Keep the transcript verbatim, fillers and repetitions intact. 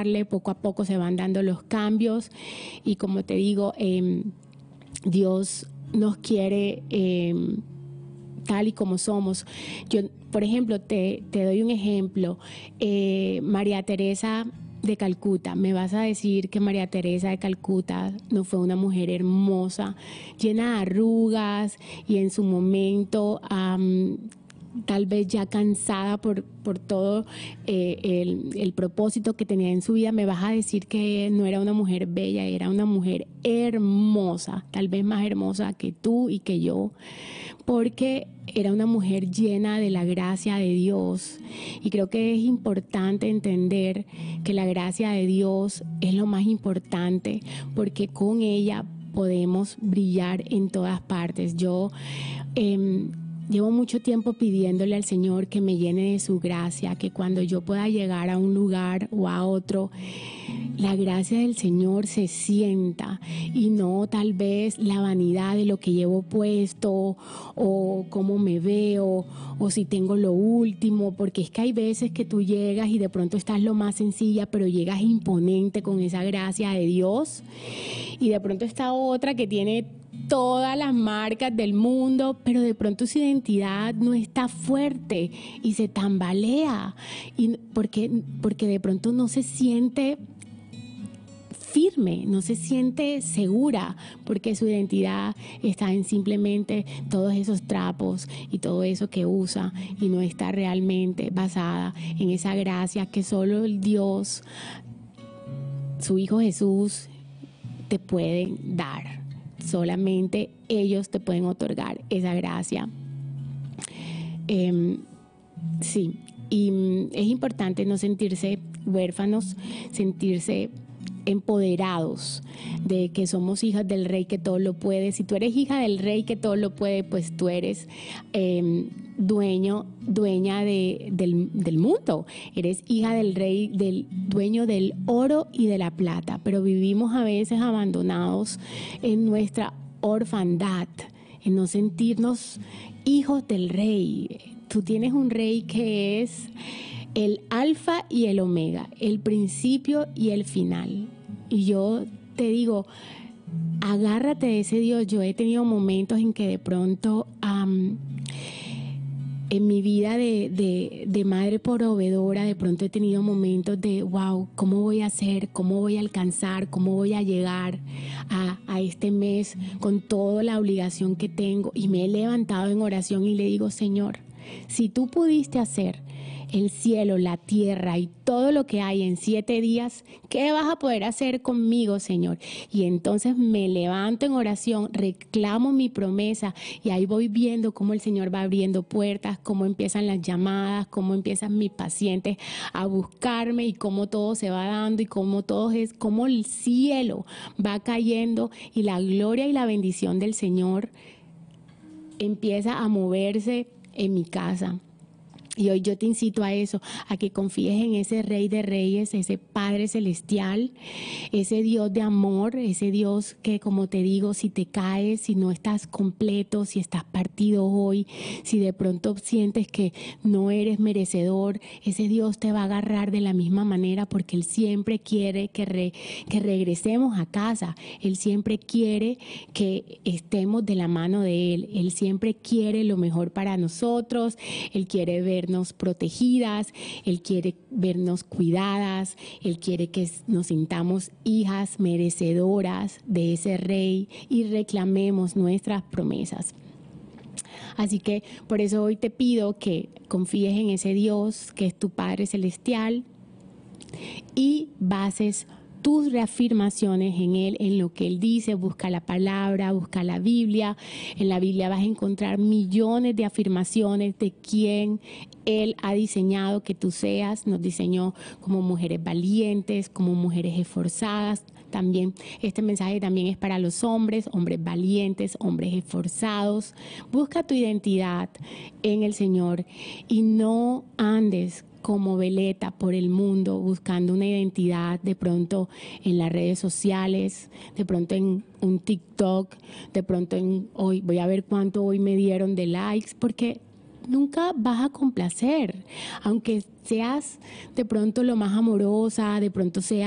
darle, poco a poco se van dando los cambios y como te digo, eh, Dios nos quiere eh, tal y como somos. Yo, por ejemplo, te, te doy un ejemplo, eh, María Teresa de Calcuta. Me vas a decir que María Teresa de Calcuta no fue una mujer hermosa, llena de arrugas y en su momento um, tal vez ya cansada por, por todo eh, el, el propósito que tenía en su vida. Me vas a decir que no era una mujer bella, era una mujer hermosa, tal vez más hermosa que tú y que yo, porque era una mujer llena de la gracia de Dios. Y creo que es importante entender que la gracia de Dios es lo más importante, porque con ella podemos brillar en todas partes. Yo eh, llevo mucho tiempo pidiéndole al Señor que me llene de su gracia, que cuando yo pueda llegar a un lugar o a otro, la gracia del Señor se sienta y no tal vez la vanidad de lo que llevo puesto o cómo me veo o si tengo lo último, porque es que hay veces que tú llegas y de pronto estás lo más sencilla, pero llegas imponente con esa gracia de Dios, y de pronto está otra que tiene todas las marcas del mundo, pero de pronto su identidad no está fuerte y se tambalea, y porque, porque de pronto no se siente firme, no se siente segura, porque su identidad está en simplemente todos esos trapos y todo eso que usa, y no está realmente basada en esa gracia que solo el Dios, su Hijo Jesús, te puede dar. Solamente ellos te pueden otorgar esa gracia. Eh, sí, y es importante no sentirse huérfanos, sentirse empoderados de que somos hijas del Rey que todo lo puede. Si tú eres hija del Rey que todo lo puede, pues tú eres eh, dueño, dueña de, del, del mundo. Eres hija del Rey, del dueño del oro y de la plata. Pero vivimos a veces abandonados en nuestra orfandad, en no sentirnos hijos del Rey. Tú tienes un Rey que es el alfa y el omega, el principio y el final. Y yo te digo, agárrate de ese Dios. Yo he tenido momentos en que de pronto um, en mi vida de, de, de madre proveedora, de pronto he tenido momentos de wow, ¿cómo voy a hacer? ¿Cómo voy a alcanzar? ¿Cómo voy a llegar a, a este mes con toda la obligación que tengo? Y me he levantado en oración y le digo, Señor, si tú pudiste hacer el cielo, la tierra y todo lo que hay en siete días, ¿qué vas a poder hacer conmigo, Señor? Y entonces me levanto en oración, reclamo mi promesa y ahí voy viendo cómo el Señor va abriendo puertas, cómo empiezan las llamadas, cómo empiezan mis pacientes a buscarme y cómo todo se va dando y cómo todo es, cómo el cielo va cayendo y la gloria y la bendición del Señor empieza a moverse en mi casa. Y hoy yo te incito a eso, a que confíes en ese Rey de Reyes, ese Padre Celestial, ese Dios de amor, ese Dios que, como te digo, si te caes, si no estás completo, si estás partido hoy, si de pronto sientes que no eres merecedor, ese Dios te va a agarrar de la misma manera, porque Él siempre quiere que, re, que regresemos a casa. Él siempre quiere que estemos de la mano de Él. Él siempre quiere lo mejor para nosotros. Él quiere ver vernos protegidas, Él quiere vernos cuidadas, Él quiere que nos sintamos hijas merecedoras de ese Rey y reclamemos nuestras promesas. Así que por eso hoy te pido que confíes en ese Dios que es tu Padre Celestial y bases tus reafirmaciones en Él, en lo que Él dice. Busca la palabra, busca la Biblia. En la Biblia vas a encontrar millones de afirmaciones de quién Él ha diseñado que tú seas. Nos diseñó como mujeres valientes, como mujeres esforzadas. También este mensaje también es para los hombres, hombres valientes, hombres esforzados. Busca tu identidad en el Señor y no andes como veleta por el mundo buscando una identidad de pronto en las redes sociales, de pronto en un TikTok, de pronto en hoy voy a ver cuánto hoy me dieron de likes, porque nunca vas a complacer, aunque seas de pronto lo más amorosa, de pronto seas